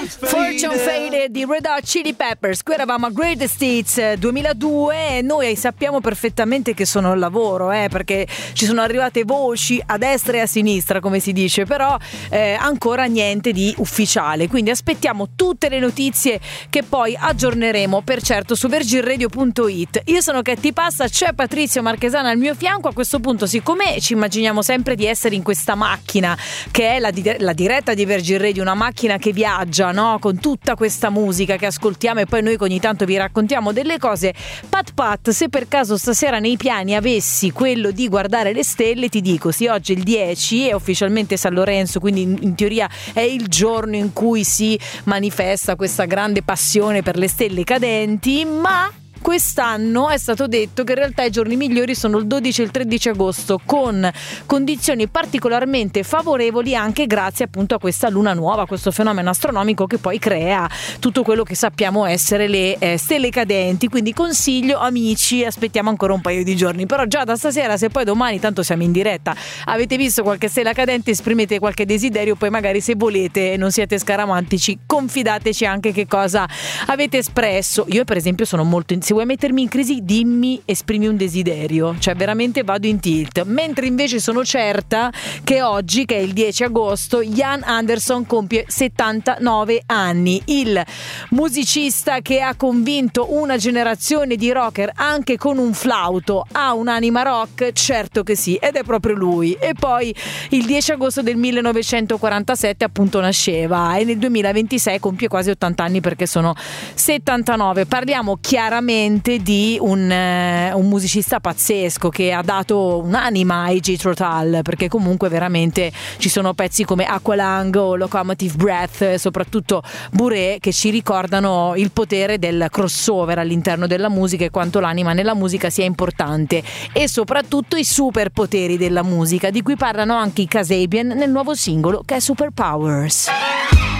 Fortune Faded di Red Hot Chili Peppers. Qui eravamo a Greatest Hits 2002 e noi sappiamo perfettamente che sono al lavoro, perché ci sono arrivate voci a destra e a sinistra, come si dice, però ancora niente di ufficiale, quindi aspettiamo tutte le notizie che poi aggiorneremo per certo su virginradio.it. Io sono Katy Passa, c'è Patrizio Marchesana al mio fianco. A questo punto, siccome ci immaginiamo sempre di essere in questa macchina che è la diretta di Virgin Radio, una macchina che viaggia, no? Con tutta questa musica che ascoltiamo e poi noi ogni tanto vi raccontiamo delle cose. Pat, se per caso stasera nei piani avessi quello di guardare le stelle, ti dico sì, oggi è il 10, è ufficialmente San Lorenzo, quindi in teoria è il giorno in cui si manifesta questa grande passione per le stelle cadenti, ma quest'anno è stato detto che in realtà i giorni migliori sono il 12 e il 13 agosto, con condizioni particolarmente favorevoli anche grazie appunto a questa luna nuova, questo fenomeno astronomico che poi crea tutto quello che sappiamo essere le stelle cadenti. Quindi consiglio, amici, aspettiamo ancora un paio di giorni, però già da stasera, se poi domani tanto siamo in diretta, avete visto qualche stella cadente, esprimete qualche desiderio, poi magari se volete, non siete scaramantici, confidateci anche che cosa avete espresso. Io per esempio sono molto se vuoi mettermi in crisi, dimmi, esprimi un desiderio, cioè veramente vado in tilt. Mentre invece sono certa che oggi, che è il 10 agosto, Ian Anderson compie 79 anni, il musicista che ha convinto una generazione di rocker anche con un flauto a un'anima rock, certo che sì, ed è proprio lui. E poi il 10 agosto del 1947 appunto nasceva e nel 2026 compie quasi 80 anni perché sono 79. Parliamo chiaramente di un musicista pazzesco che ha dato un'anima ai Jethro Tull, perché comunque veramente ci sono pezzi come Aqualung o Locomotive Breath, soprattutto Bourrée, che ci ricordano il potere del crossover all'interno della musica e quanto l'anima nella musica sia importante, e soprattutto i superpoteri della musica, di cui parlano anche i Kasabian nel nuovo singolo che è Superpowers.